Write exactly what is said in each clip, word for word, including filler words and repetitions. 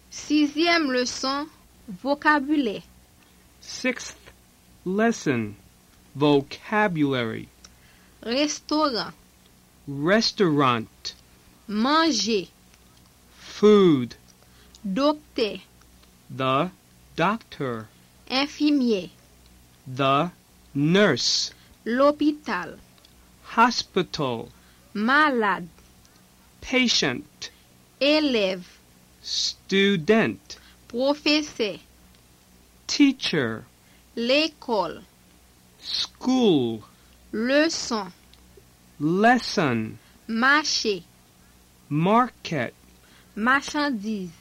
Sixième leçon, vocabulaire. Sixth lesson, vocabulary. Restaurant, Restaurant, manger, food, docteur, the doctor, infirmier, the nurse, l'hôpital, hospital, malade, patient, élève, student, professeur, teacher, l'école, school, leçon, lesson, marché, market, marchandise,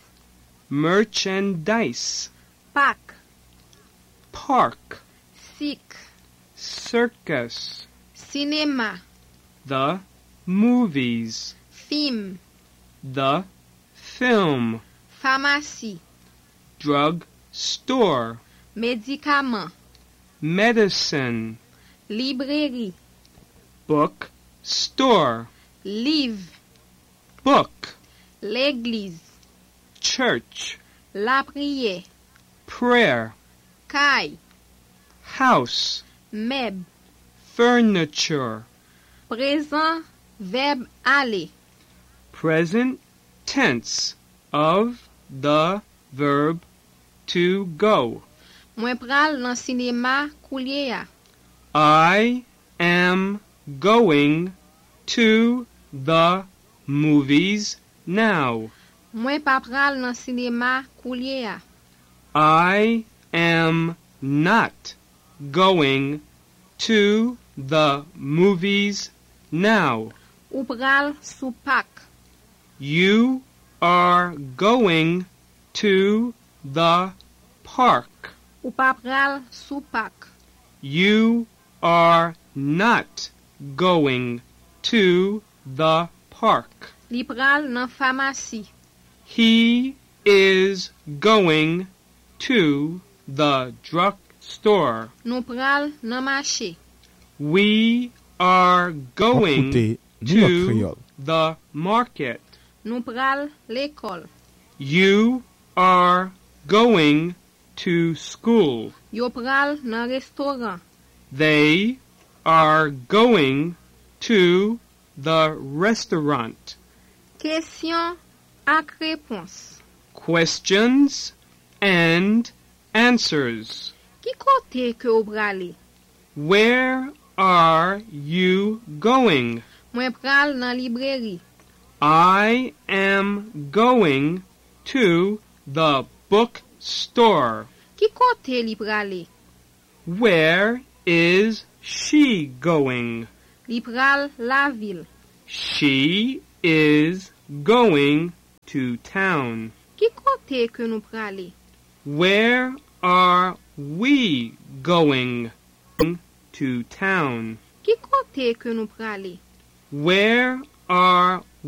merchandise, Pâques, park, cirque, circus, cinéma, the movies, film, the film, pharmacie, drug store, médicament, medicine, librairie, book store, livre, book, l'église, church, la prière, prayer, caille, house, meuble, furniture, présent, verbe aller, present tense of the verb to go. Mwen pral nan cinéma koulye ya. I am going to the movies now. Mwen pa pral nan cinéma koulye ya. I am not going to the movies now. Ou pral sou pak. You are going to the park. Ou pa pral sou pak. You are not going to the park. Li pral nan pharmacie. He is going to the drugstore. Nou pral nan marché. We are going Écoutez Minute to Créole. the market. Nou pral l'école. You are going to school. Yo pral nan restaurant. They are going to the restaurant. Question ak réponse. Questions and answers. Ki kote ke ou prale? Where are you going? Mwen pral nan librairie. I am going to the bookstore. Ki kote li prale? Where is she going? Li pral la ville. She is going to town. Ki kote ke nou prale? Where are we going to town? Ki kote ke nou prale? Where are